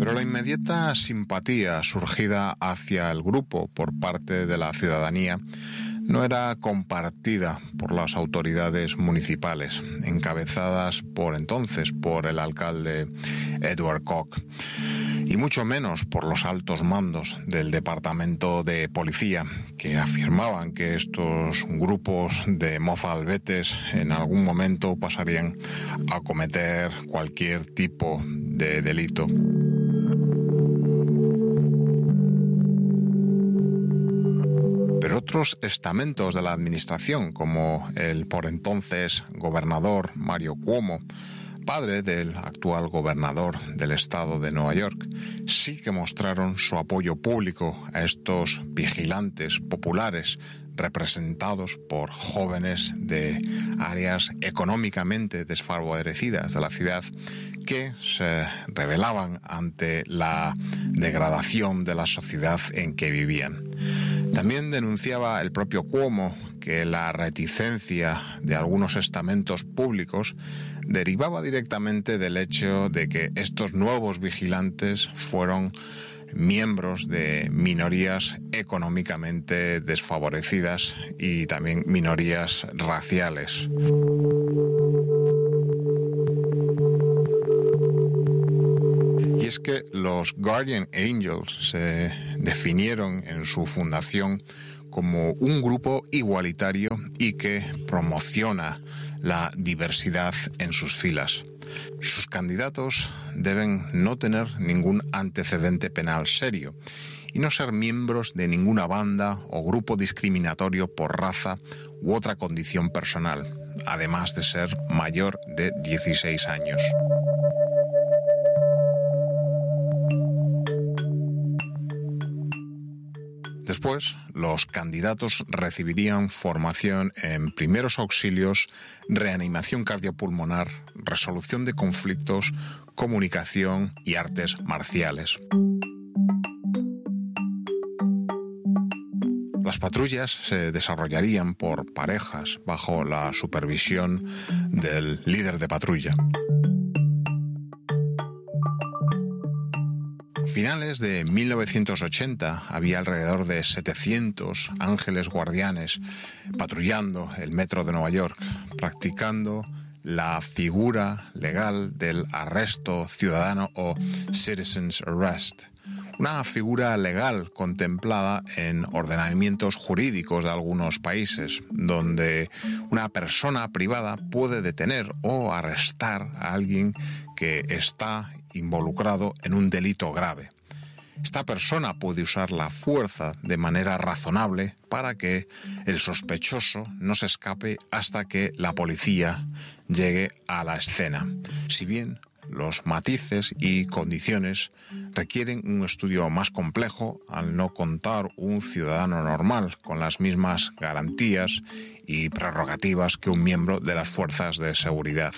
Pero la inmediata simpatía surgida hacia el grupo por parte de la ciudadanía no era compartida por las autoridades municipales, encabezadas por el alcalde Edward Koch, y mucho menos por los altos mandos del departamento de policía, que afirmaban que estos grupos de mozalbetes en algún momento pasarían a cometer cualquier tipo de delito. Pero otros estamentos de la administración, como el por entonces gobernador Mario Cuomo, padre del actual gobernador del estado de Nueva York, sí que mostraron su apoyo público a estos vigilantes populares representados por jóvenes de áreas económicamente desfavorecidas de la ciudad que se rebelaban ante la degradación de la sociedad en que vivían. También denunciaba el propio Cuomo que la reticencia de algunos estamentos públicos derivaba directamente del hecho de que estos nuevos vigilantes fueron miembros de minorías económicamente desfavorecidas y también minorías raciales. Y es que los Guardian Angels se definieron en su fundación como un grupo igualitario y que promociona la diversidad en sus filas. Sus candidatos deben no tener ningún antecedente penal serio y no ser miembros de ninguna banda o grupo discriminatorio por raza u otra condición personal, además de ser mayor de 16 años. Después, los candidatos recibirían formación en primeros auxilios, reanimación cardiopulmonar, resolución de conflictos, comunicación y artes marciales. Las patrullas se desarrollarían por parejas bajo la supervisión del líder de patrulla. A finales de 1980 había alrededor de 700 ángeles guardianes patrullando el metro de Nueva York, practicando la figura legal del arresto ciudadano o citizen's arrest, una figura legal contemplada en ordenamientos jurídicos de algunos países, donde una persona privada puede detener o arrestar a alguien que está involucrado en un delito grave. Esta persona puede usar la fuerza de manera razonable para que el sospechoso no se escape hasta que la policía llegue a la escena. Si bien los matices y condiciones requieren un estudio más complejo al no contar un ciudadano normal con las mismas garantías y prerrogativas que un miembro de las fuerzas de seguridad.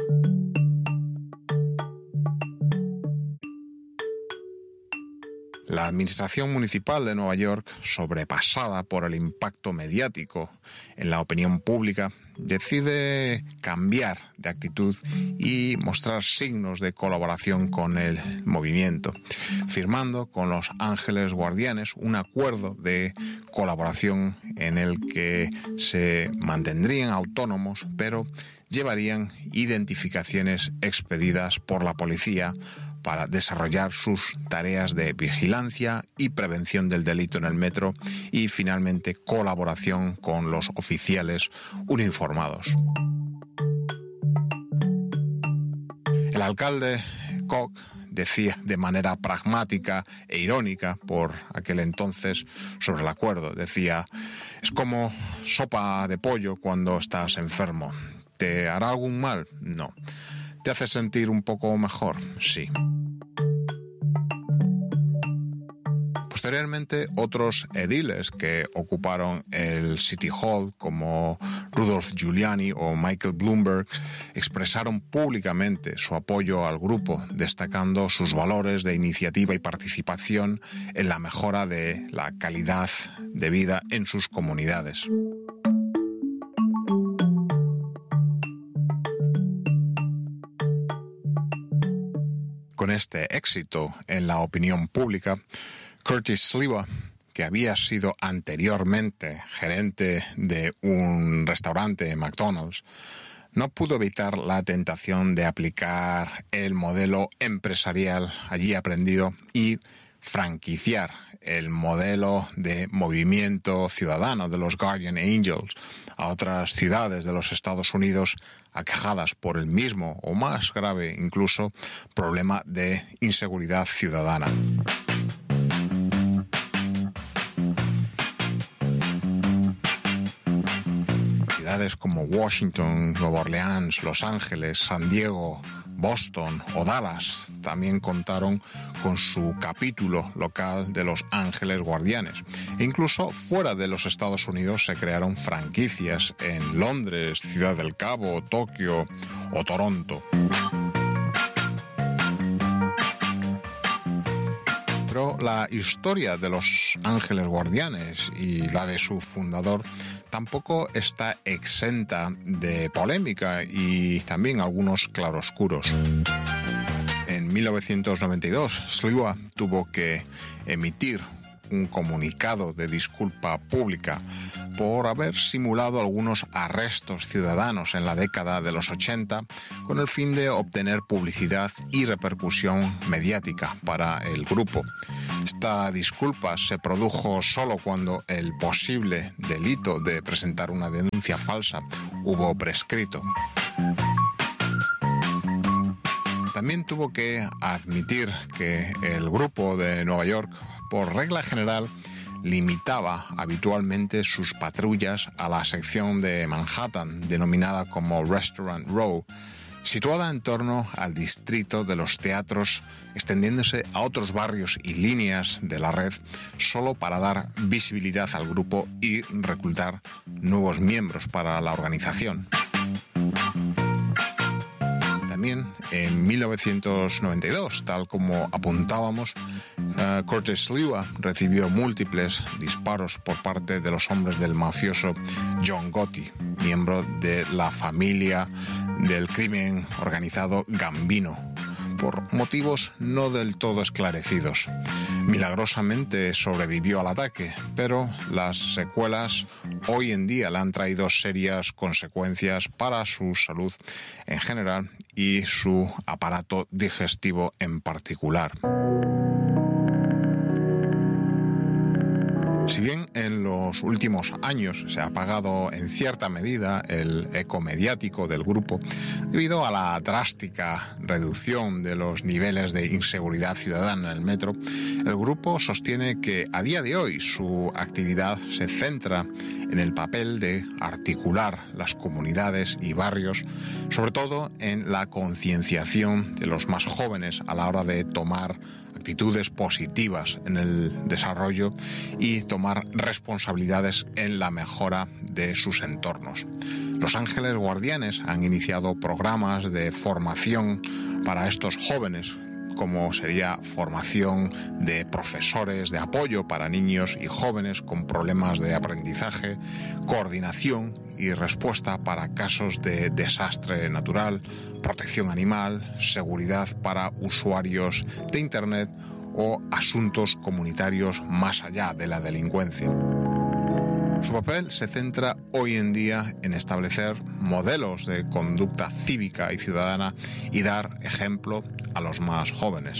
La administración municipal de Nueva York, sobrepasada por el impacto mediático en la opinión pública, decide cambiar de actitud y mostrar signos de colaboración con el movimiento, firmando con los Ángeles Guardianes un acuerdo de colaboración en el que se mantendrían autónomos, pero llevarían identificaciones expedidas por la policía para desarrollar sus tareas de vigilancia y prevención del delito en el metro y, finalmente, colaboración con los oficiales uniformados. El alcalde Koch decía de manera pragmática e irónica por aquel entonces sobre el acuerdo, decía: es como sopa de pollo cuando estás enfermo. ¿Te hará algún mal? No. ¿Te hace sentir un poco mejor? Sí. Posteriormente, otros ediles que ocuparon el City Hall, como Rudolph Giuliani o Michael Bloomberg, expresaron públicamente su apoyo al grupo, destacando sus valores de iniciativa y participación en la mejora de la calidad de vida en sus comunidades. Con este éxito en la opinión pública, Curtis Sliwa, que había sido anteriormente gerente de un restaurante McDonald's, no pudo evitar la tentación de aplicar el modelo empresarial allí aprendido y franquiciar el modelo de movimiento ciudadano de los Guardian Angels a otras ciudades de los Estados Unidos aquejadas por el mismo o más grave incluso problema de inseguridad ciudadana. Ciudades como Washington, Nueva Orleans, Los Ángeles, San Diego, Boston o Dallas también contaron con su capítulo local de Los Ángeles Guardianes. E incluso fuera de los Estados Unidos se crearon franquicias en Londres, Ciudad del Cabo, Tokio o Toronto. Pero la historia de Los Ángeles Guardianes y la de su fundador tampoco está exenta de polémica y también algunos claroscuros. En 1992, Sliwa tuvo que emitir un comunicado de disculpa pública por haber simulado algunos arrestos ciudadanos en la década de los 80 con el fin de obtener publicidad y repercusión mediática para el grupo. Esta disculpa se produjo solo cuando el posible delito de presentar una denuncia falsa hubo prescrito. También tuvo que admitir que el grupo de Nueva York, por regla general, limitaba habitualmente sus patrullas a la sección de Manhattan, denominada como Restaurant Row, situada en torno al distrito de los teatros, extendiéndose a otros barrios y líneas de la red, solo para dar visibilidad al grupo y reclutar nuevos miembros para la organización. También en 1992, tal como apuntábamos, Curtis Sliwa recibió múltiples disparos por parte de los hombres del mafioso John Gotti, miembro de la familia del crimen organizado Gambino, por motivos no del todo esclarecidos. Milagrosamente sobrevivió al ataque, pero las secuelas hoy en día le han traído serias consecuencias para su salud en general y su aparato digestivo en particular. Si bien en los últimos años se ha apagado en cierta medida el eco mediático del grupo debido a la drástica reducción de los niveles de inseguridad ciudadana en el metro, el grupo sostiene que a día de hoy su actividad se centra en el papel de articular las comunidades y barrios, sobre todo en la concienciación de los más jóvenes a la hora de tomar actitudes positivas en el desarrollo y tomar responsabilidades en la mejora de sus entornos. Los Ángeles Guardianes han iniciado programas de formación para estos jóvenes, como sería formación de profesores de apoyo para niños y jóvenes con problemas de aprendizaje, coordinación y respuesta para casos de desastre natural, protección animal, seguridad para usuarios de Internet o asuntos comunitarios más allá de la delincuencia. Su papel se centra hoy en día en establecer modelos de conducta cívica y ciudadana y dar ejemplo a los más jóvenes.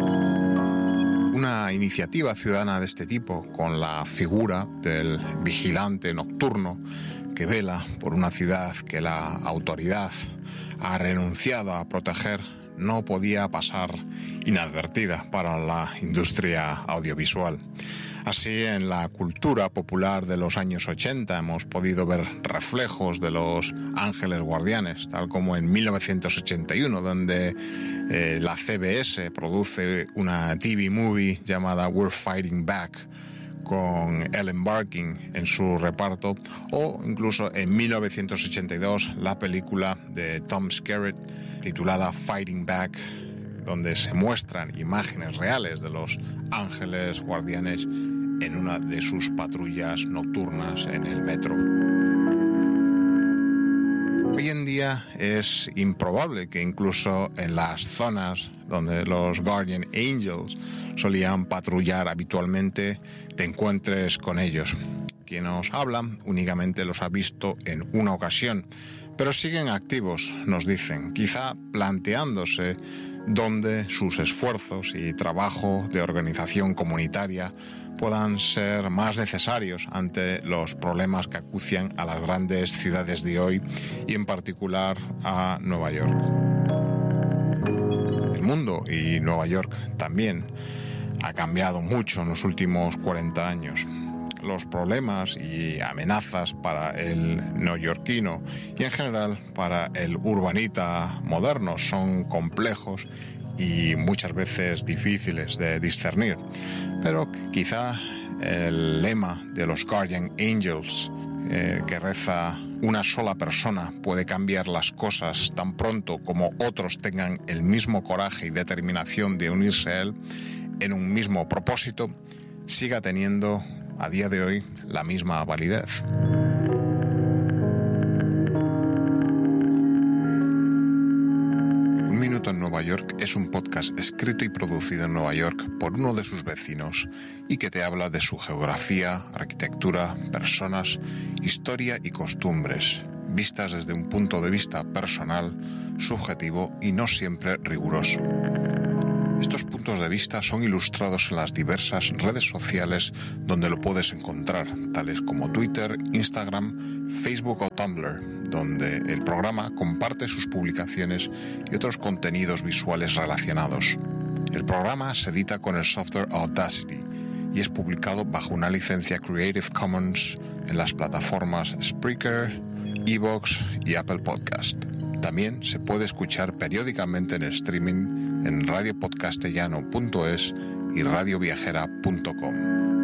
Una iniciativa ciudadana de este tipo, con la figura del vigilante nocturno que vela por una ciudad que la autoridad ha renunciado a proteger, no podía pasar inadvertida para la industria audiovisual. Así, en la cultura popular de los años 80 hemos podido ver reflejos de los Ángeles Guardianes, tal como en 1981, donde la CBS produce una TV movie llamada We're Fighting Back, con Ellen Barkin en su reparto, o incluso en 1982 la película de Tom Skerritt titulada Fighting Back, donde se muestran imágenes reales de los Ángeles Guardianes en una de sus patrullas nocturnas en el metro. Hoy en día día es improbable que incluso en las zonas donde los Guardian Angels solían patrullar habitualmente te encuentres con ellos. Quien nos habla únicamente los ha visto en una ocasión, pero siguen activos, nos dicen, quizá planteándose dónde sus esfuerzos y trabajo de organización comunitaria puedan ser más necesarios ante los problemas que acucian a las grandes ciudades de hoy y en particular a Nueva York. El mundo y Nueva York también ha cambiado mucho en los últimos 40 años. Los problemas y amenazas para el neoyorquino y en general para el urbanita moderno son complejos y muchas veces difíciles de discernir. Pero quizá el lema de los Guardian Angels que reza una sola persona puede cambiar las cosas tan pronto como otros tengan el mismo coraje y determinación de unirse a él en un mismo propósito, siga teniendo a día de hoy la misma validez. Un Minuto en Nueva York es un podcast escrito y producido en Nueva York por uno de sus vecinos y que te habla de su geografía, arquitectura, personas, historia y costumbres, vistas desde un punto de vista personal, subjetivo y no siempre riguroso. Estos puntos de vista son ilustrados en las diversas redes sociales donde lo puedes encontrar, tales como Twitter, Instagram, Facebook o Tumblr, donde el programa comparte sus publicaciones y otros contenidos visuales relacionados. El programa se edita con el software Audacity y es publicado bajo una licencia Creative Commons en las plataformas Spreaker, Evox y Apple Podcast. También se puede escuchar periódicamente en streaming en radiopodcastellano.es y radioviajera.com.